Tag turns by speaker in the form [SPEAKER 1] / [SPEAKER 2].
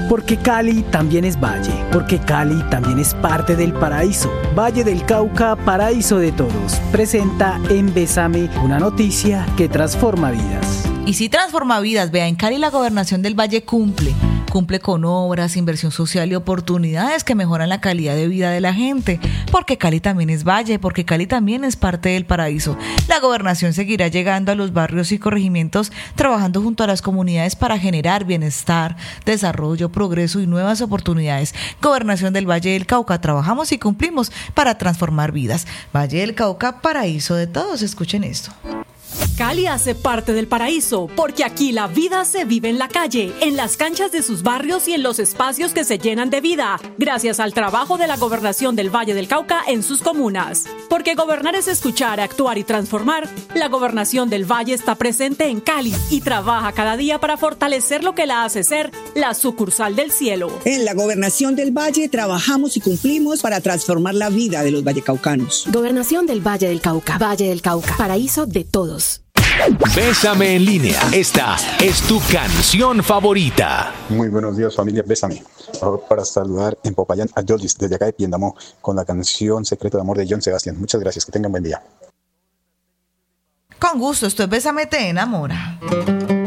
[SPEAKER 1] Porque Cali también es valle, porque Cali también es parte del paraíso. Valle del Cauca, paraíso de todos. Presenta en Bésame una noticia que transforma vidas.
[SPEAKER 2] Y si transforma vidas, vea, en Cali la gobernación del Valle cumple con obras, inversión social y oportunidades que mejoran la calidad de vida de la gente, porque Cali también es valle, porque Cali también es parte del paraíso. La gobernación seguirá llegando a los barrios y corregimientos, trabajando junto a las comunidades para generar bienestar, desarrollo, progreso y nuevas oportunidades. Gobernación del Valle del Cauca, trabajamos y cumplimos para transformar vidas. Valle del Cauca, paraíso de todos. Escuchen esto.
[SPEAKER 3] Cali hace parte del paraíso, porque aquí la vida se vive en la calle, en las canchas de sus barrios y en los espacios que se llenan de vida, gracias al trabajo de la gobernación del Valle del Cauca en sus comunas. Porque gobernar es escuchar, actuar y transformar, la gobernación del Valle está presente en Cali y trabaja cada día para fortalecer lo que la hace ser la sucursal del cielo.
[SPEAKER 4] En la gobernación del Valle trabajamos y cumplimos para transformar la vida de los vallecaucanos.
[SPEAKER 5] Gobernación del Valle del Cauca, paraíso de todos.
[SPEAKER 6] Bésame en línea. Esta es tu canción favorita.
[SPEAKER 7] Muy buenos días, familia Bésame. Para saludar en Popayán a Jordis desde acá de Piendamó con la canción Secreto de Amor de John Sebastián. Muchas gracias, que tengan buen día.
[SPEAKER 2] Con gusto, esto es Bésame te enamora.